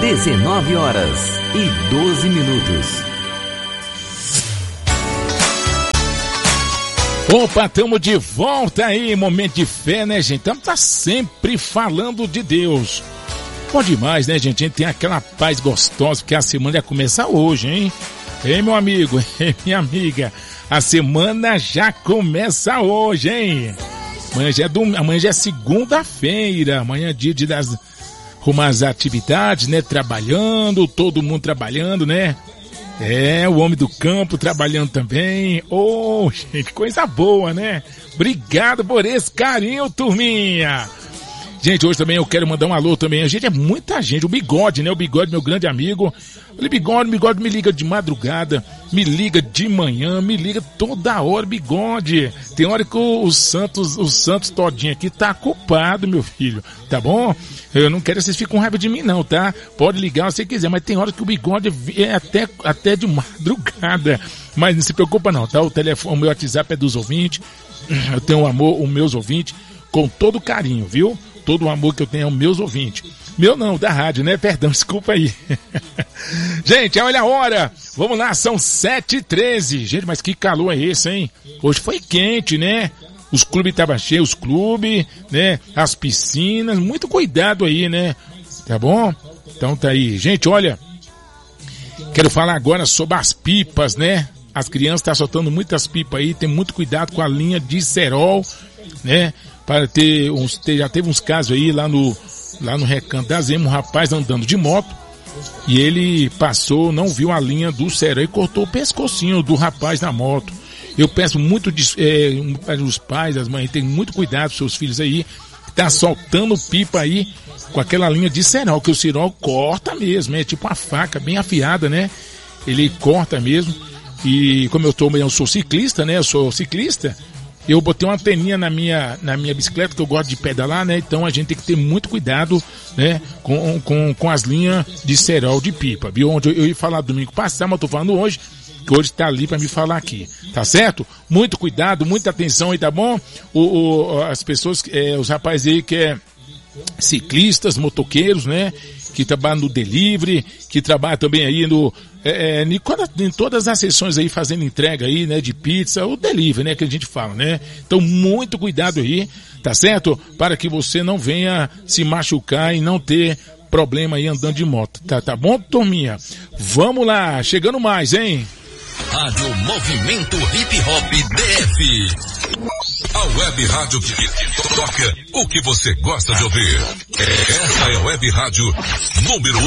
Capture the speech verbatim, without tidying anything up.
dezenove horas e doze minutos. Opa, estamos de volta aí, momento de fé, né, gente? Estamos tá sempre falando de Deus. Bom demais, né, gente? A gente tem aquela paz gostosa, porque a semana já começa hoje, hein? Ei, meu amigo, ei, minha amiga, a semana já começa hoje, hein? Amanhã já é, dom... Amanhã já é segunda-feira, amanhã é dia de das... arrumar as atividades, né? Trabalhando, todo mundo trabalhando, né? É, o homem do campo trabalhando também. Oh, gente, coisa boa, né? Obrigado por esse carinho, turminha. Gente, hoje também eu quero mandar um alô também. A gente é muita gente. O Bigode, né? O Bigode, meu grande amigo. Olha, Bigode, Bigode me liga de madrugada, me liga de manhã, me liga toda hora, Bigode. Tem hora que o Santos, o Santos todinho aqui tá culpado, meu filho. Tá bom? Eu não quero que vocês fiquem com raiva de mim não, tá? Pode ligar se você quiser, mas tem hora que o Bigode é até, até de madrugada. Mas não se preocupa não, tá? O telefone, o meu WhatsApp é dos ouvintes. Eu tenho um amor, os meus ouvintes, com todo carinho, viu? Todo o amor que eu tenho aos meus ouvintes. Meu não, da rádio, né? Perdão, desculpa aí. Gente, olha a hora. Vamos lá, são sete e treze. Gente, mas que calor é esse, hein? Hoje foi quente, né? Os clubes estavam cheios, os clubes, né? As piscinas, muito cuidado aí, né? Tá bom? Então tá aí. Gente, olha, quero falar agora sobre as pipas, né? As crianças estão soltando muitas pipas aí, tem muito cuidado com a linha de cerol, né? Para ter uns, ter, já teve uns casos aí lá no, lá no Recanto da Zema, um rapaz andando de moto, e ele passou, não viu a linha do cerol e cortou o pescocinho do rapaz na moto. Eu peço muito de, é, para os pais, as mães, tem muito cuidado com seus filhos aí, que tá soltando pipa aí com aquela linha de cerol, que o cerol corta mesmo, é tipo uma faca bem afiada, né? Ele corta mesmo. E como eu tô, eu sou ciclista, né? Eu sou ciclista. Eu botei uma anteninha na minha, na minha bicicleta, que eu gosto de pedalar, né? Então a gente tem que ter muito cuidado, né? Com, com, com as linhas de cerol de pipa, viu? Onde eu, eu ia falar domingo passado, mas eu tô falando hoje, que hoje tá ali pra me falar aqui, tá certo? Muito cuidado, muita atenção aí, tá bom? O, o, as pessoas, é, os rapazes aí que é ciclistas, motoqueiros, né? Que trabalham no delivery, que trabalham também aí no, é, em, em todas as sessões aí fazendo entrega aí, né, de pizza, o delivery, né, que a gente fala, né? Então, muito cuidado aí, tá certo? Para que você não venha se machucar e não ter problema aí andando de moto, tá, tá bom, turminha? Vamos lá, chegando mais, hein? Rádio Movimento Hip Hop D F. A web rádio que toca o que você gosta de ouvir. Essa é a web rádio número